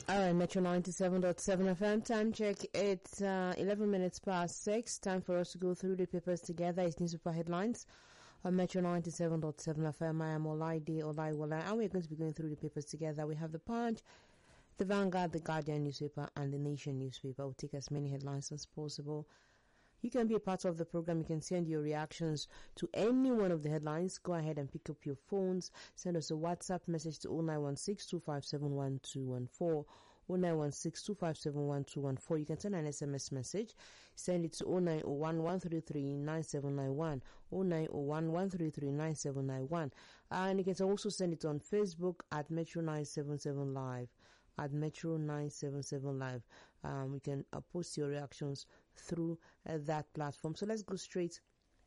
Alright, Metro 97.7 FM, time check, it's 11 minutes past 6, time for us to go through the papers together. It's newspaper headlines on Metro 97.7 FM. I am Olaiwala, and we're going to be going through the papers together. We have the Punch, the Vanguard, the Guardian newspaper, and the Nation newspaper. We'll take as many headlines as possible. You can be a part of the program. You can send your reactions to any one of the headlines. Go ahead and pick up your phones. Send us a WhatsApp message to 0916-257-1214, 0916-257-1214. You can send an SMS message. Send it to 0901-133-9791, 0901-133-9791. And you can also send it on Facebook at Metro 977 Live. At Metro 977 Live. You can post your reactions through that platform. So let's go straight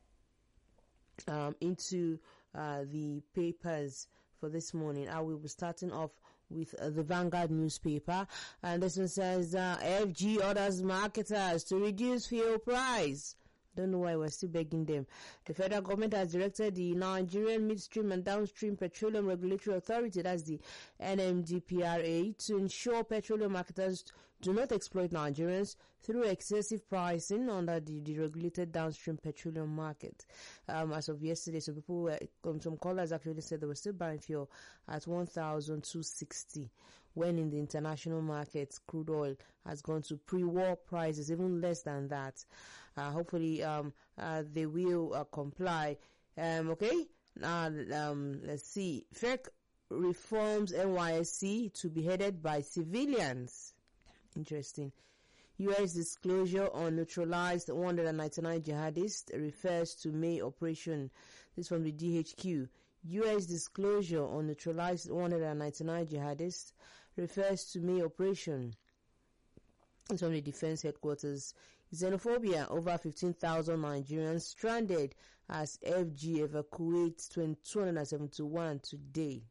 into the papers for this morning. I will be starting off with the Vanguard newspaper, and this one says FG orders marketers to reduce fuel price. Don't know why we're still begging them. The federal government has directed the Nigerian Midstream and Downstream Petroleum Regulatory Authority, that's the NMDPRA, to ensure petroleum marketers do not exploit Nigerians through excessive pricing under the deregulated downstream petroleum market. As of yesterday, some callers actually said they were still buying fuel at 1,260, when in the international market, crude oil has gone to pre-war prices, even less than that. Hopefully, they will comply. Okay. Let's see. FEC reforms NYSC to be headed by civilians. Interesting. U.S. disclosure on neutralized 199 jihadists refers to May operation. This from the DHQ. U.S. disclosure on neutralized 199 jihadists refers to May operation. It's from the Defense Headquarters. Xenophobia, over 15,000 Nigerians stranded as FG evacuates 271 today.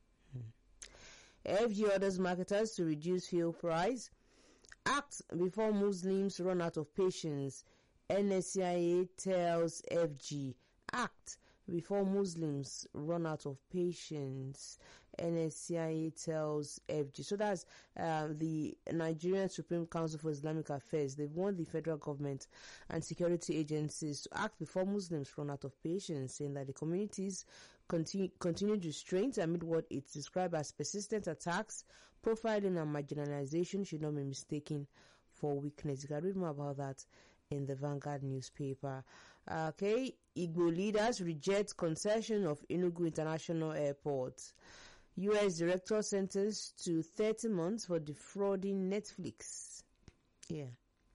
FG orders marketers to reduce fuel price. Act before Muslims run out of patience. NSCIA tells FG. Act before Muslims run out of patience. NSCIA tells FG. So that's the Nigerian Supreme Council for Islamic Affairs. They've warned the federal government and security agencies to act before Muslims run out of patience, saying that the community's continued restraints amid what it's described as persistent attacks, profiling and marginalization should not be mistaken for weakness. You can read more about that in the Vanguard newspaper. Okay, Igbo leaders reject concession of Enugu International Airport. U.S. director sentenced to 30 months for defrauding Netflix. Yeah.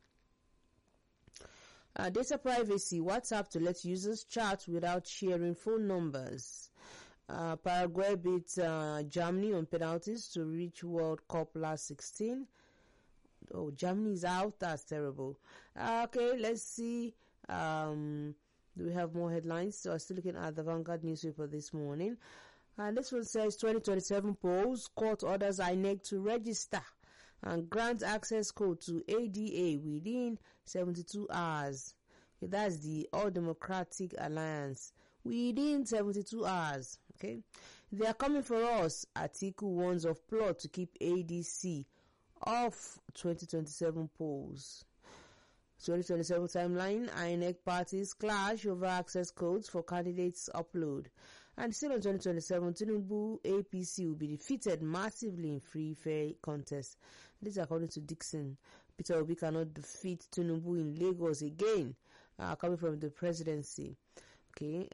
Data privacy. WhatsApp to let users chat without sharing phone numbers. Paraguay beat Germany on penalties to reach World Cup last 16. Oh, Germany is out. That's terrible. Okay, let's see. Do we have more headlines? So I'm still looking at the Vanguard newspaper this morning. And this one says 2027 polls, court orders INEC to register and grant access code to ADA within 72 hours. Okay, that's the All Democratic Alliance. Within 72 hours. Okay. They are coming for us. Atiku warns of plot to keep ADC off 2027 polls. 2027 timeline, INEC parties clash over access codes for candidates upload. And still on 2027, Tinubu APC will be defeated massively in free fair contest. This is according to Dixon. Peter Obi cannot defeat Tinubu in Lagos again, coming from the presidency. Okay,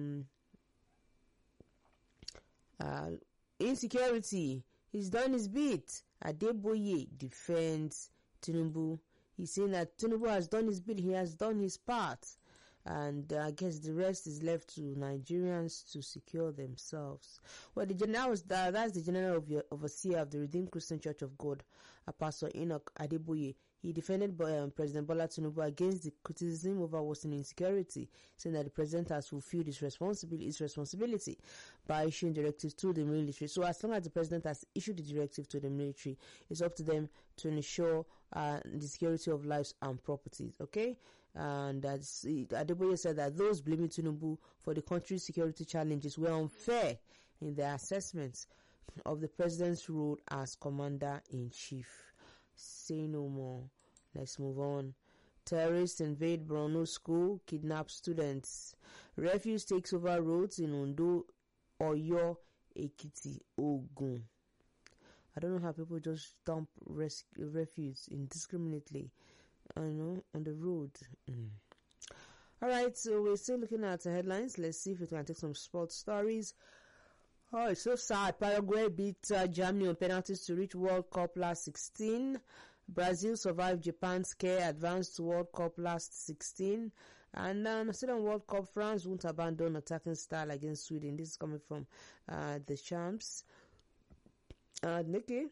insecurity. He's done his bit. Adeboye defends Tinubu. He's saying that Tinubu has done his bit, he has done his part. And I guess the rest is left to Nigerians to secure themselves. Well, that's the General Overseer of the Redeemed Christian Church of God, Pastor Enoch Adeboye. He defended President Bola Tinubu against the criticism over worsening insecurity, saying that the president has fulfilled his responsibility by issuing directives to the military. So as long as the president has issued the directive to the military, it's up to them to ensure the security of lives and properties. Okay? And Adeboye said that those blaming Tinubu for the country's security challenges were unfair in their assessments. of the president's role as commander-in-chief. Say no more. Let's move on. Terrorists invade Borno school, kidnap students. Refuse takes over roads in Ondo, Oyo, Ekiti, Ogun. I don't know how people just dump refuse indiscriminately, on the road. All right, so we're still looking at the headlines. Let's see if we can take some sports stories. Oh, it's so sad. Paraguay beat Germany on penalties to reach World Cup last 16. Brazil survived Japan's scare, advanced to World Cup last 16. And still on World Cup, France won't abandon attacking style against Sweden. This is coming from the champs. Nikki.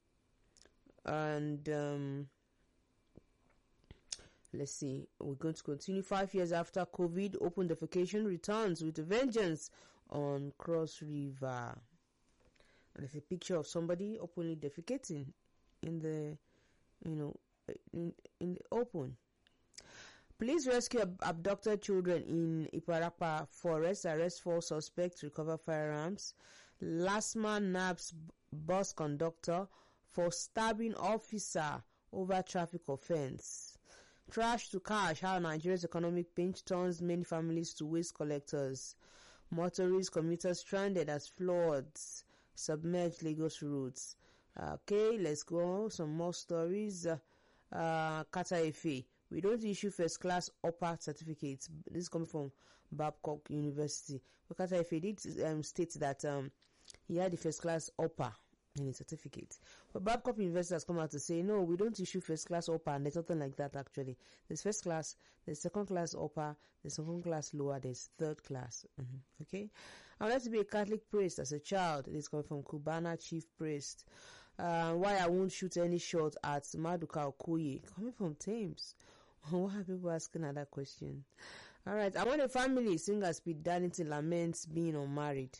And let's see. We're going to continue. 5 years after COVID, open defecation returns with a vengeance on Cross River. And there's a picture of somebody openly defecating in the, in the open. Police rescue abducted children in Iparapa forest. Arrest 4 suspects. Recover firearms. Lasma nabs bus conductor for stabbing officer over traffic offense. Trash to cash. How Nigeria's economic pinch turns many families to waste collectors. Motorists, commuters stranded as floods submerged Lagos roads. Okay, let's go on. Some more stories. Kata Efe. We don't issue first class upper certificates. This is coming from Babcock University. But Kata Efe did state that he had the first class upper in his certificate. But Babcock University has come out to say, no, we don't issue first class upper, and there's nothing like that actually. There's first class, there's second class upper, there's second class lower, there's third class. Okay? I wanted to be a Catholic priest as a child. This is coming from Cubana chief priest. Why I won't shoot any shot at Maduka Okoye, coming from Thames. Why are people asking that question? Alright, I want a family. Singer Speed Darlington laments being unmarried.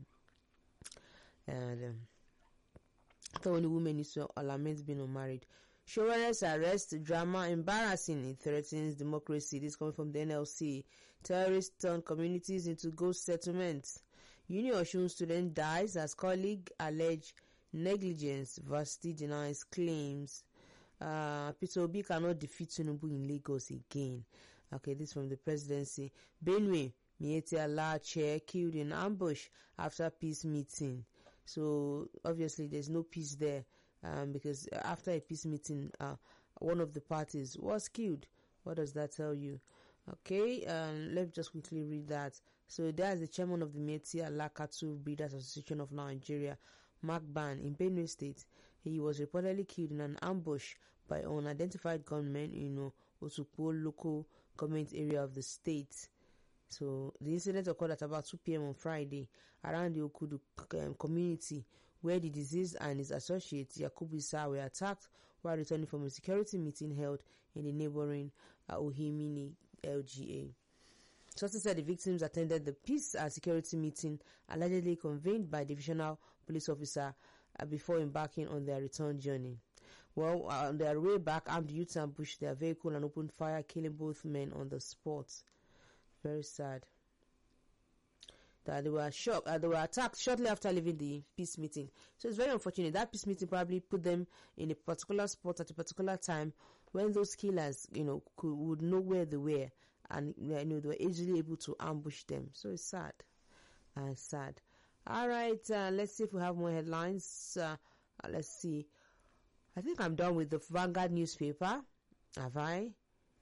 And the only woman is lament being unmarried. Showere's arrest, drama embarrassing. It threatens democracy. This is coming from the NLC. Terrorists turn communities into ghost settlements. Uni Osun student dies as colleague allege negligence. Varsity denies claims. Peter Obi cannot defeat Tinubu in Lagos again. Okay, this is from the presidency. Benue, Miyetti Allah chair killed in ambush after peace meeting. So obviously there's no peace there, because after a peace meeting, one of the parties was killed. What does that tell you? Okay, let's just quickly read that. So there's the chairman of the Miyetti Allah Cattle Breeders Association of Nigeria, Mark Ban, in Benue State. He was reportedly killed in an ambush by unidentified gunmen in Otukpo local government area of the state. So the incident occurred at about 2 p.m. on Friday around the Okudu community, where the deceased and his associate Yakubu Issa were attacked while returning from a security meeting held in the neighboring Ohimini LGA. Sources said the victims attended the peace and security meeting allegedly convened by divisional police officer before embarking on their return journey. Well, on their way back, armed youths ambushed their vehicle and opened fire, killing both men on the spot. Very sad. That they were shocked. They were attacked shortly after leaving the peace meeting. So it's very unfortunate. That peace meeting probably put them in a particular spot at a particular time when those killers, would know where they were, and they were easily able to ambush them. So it's sad. Sad. All right. Let's see if we have more headlines. Let's see. I think I'm done with the Vanguard newspaper. Have I?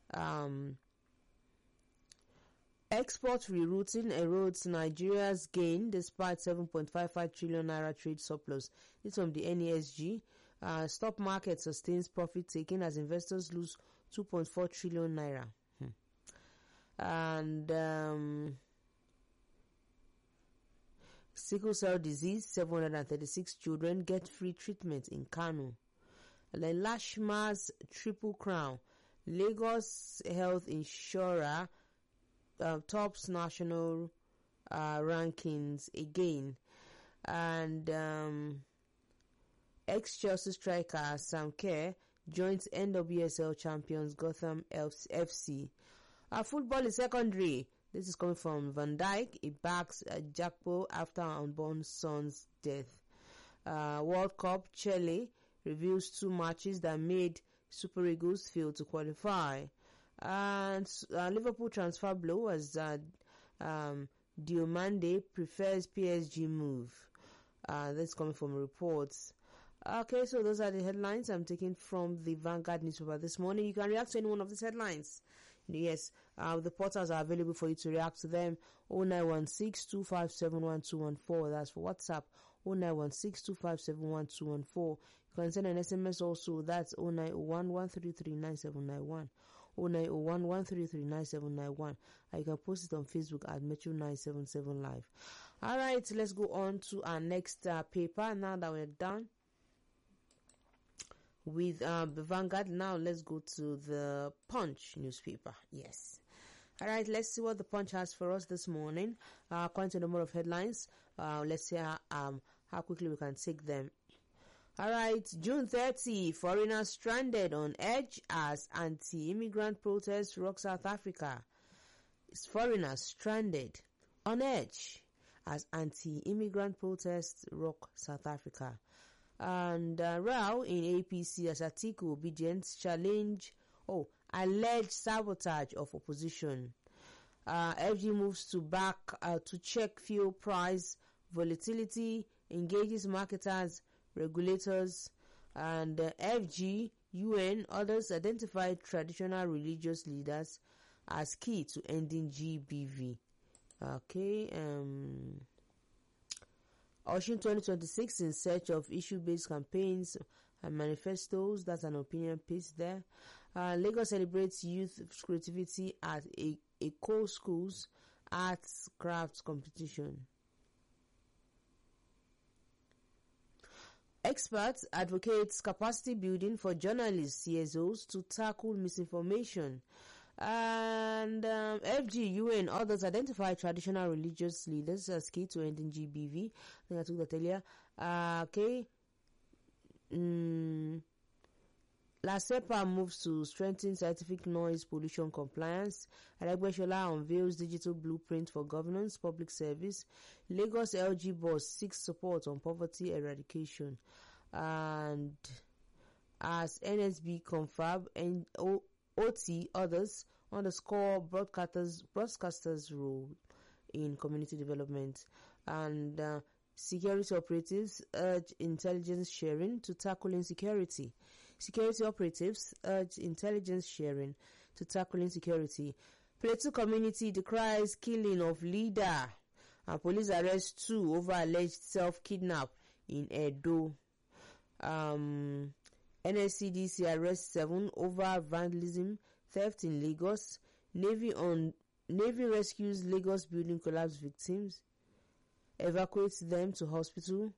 Export rerouting erodes Nigeria's gain despite 7.55 trillion naira trade surplus. This from the NESG. Stock market sustains profit taking as investors lose 2.4 trillion naira. And sickle cell disease, 736 children get free treatment in Kano. And then Lashma's Triple Crown. Lagos Health Insurer tops national rankings again. And ex-Chelsea striker Sam Kerr joins NWSL champions Gotham FC. Football is secondary. This is coming from Van Dijk. He backs Jakpo after unborn son's death. World Cup, Chile reveals 2 matches that made Super Eagles fail to qualify. And Liverpool transfer blow as Diomande prefers PSG move. That's coming from reports. Okay, so those are the headlines I'm taking from the Vanguard newspaper this morning. You can react to any one of these headlines. Yes, the portals are available for you to react to them. 0916-257-1214. That's for WhatsApp. 0916-257-1214. You can send an SMS also. That's 0901-133-9791. 0901-133-9791. You can post it on Facebook at Metro 977 Live. Alright, let's go on to our next paper now that we're done with the Vanguard. Now let's go to the Punch newspaper. Yes. Alright, let's see what the Punch has for us this morning. According to the number of headlines, let's see how quickly we can take them. Alright, June 30, foreigners stranded on edge as anti-immigrant protests rock South Africa. It's foreigners stranded on edge as anti-immigrant protests rock South Africa. And row in APC as Atiku obedience challenge, alleged sabotage of opposition. FG moves to back to check fuel price volatility, engages marketers, regulators, and FG, UN, others identified traditional religious leaders as key to ending GBV. Okay, Ocean 2026 in search of issue-based campaigns and manifestos. That's an opinion piece there. Lagos celebrates youth creativity at a co-schools arts crafts competition. Experts advocates capacity building for journalists, CSOs to tackle misinformation. And FG, UN, others identify traditional religious leaders as key to ending GBV. I think I took that earlier. Okay. LASEPA moves to strengthen scientific noise pollution compliance. Adegbeshola unveils digital blueprint for governance, public service. Lagos LG boss seeks support on poverty eradication. And as NSB confirm and OT, others underscore broadcasters' role in community development. And security operatives urge intelligence sharing to tackle insecurity. Security operatives urge intelligence sharing to tackle insecurity. Plateau community decries killing of leader. And police arrest 2 over alleged self-kidnap in Edo. NSCDC arrests 7 over vandalism, theft in Lagos. Navy rescues Lagos building collapse victims, evacuates them to hospital.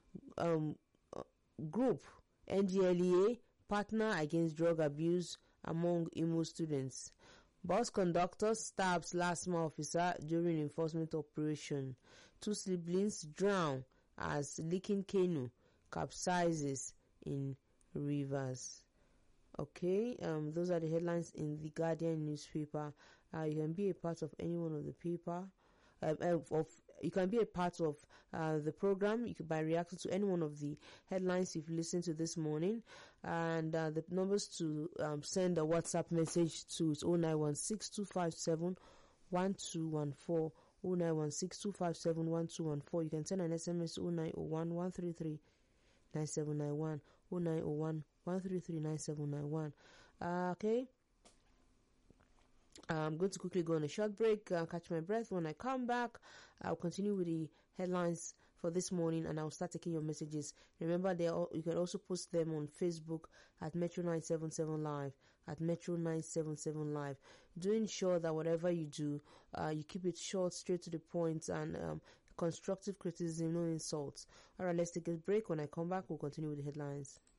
Group NDLEA partner against drug abuse among Imo students. Bus conductor stabs LASMA officer during enforcement operation. 2 siblings drown as leaking canoe capsizes in rivers. Okay, those are the headlines in the Guardian newspaper. You can be a part of any one of the paper. You can be a part of the program. You can by reacting to any one of the headlines you've listened to this morning. And the numbers to send a WhatsApp message to is 0916-257-1214. 0916-257-1214. You can send an SMS 0901-133-9791. 0901-133-9791. Okay. I'm going to quickly go on a short break, catch my breath. When I come back, I'll continue with the headlines for this morning and I'll start taking your messages. Remember, you can also post them on Facebook at Metro 977 Live, at Metro 977 Live. Do ensure that whatever you do, you keep it short, straight to the point, and constructive criticism, no insults. Alright, let's take a break. When I come back, we'll continue with the headlines.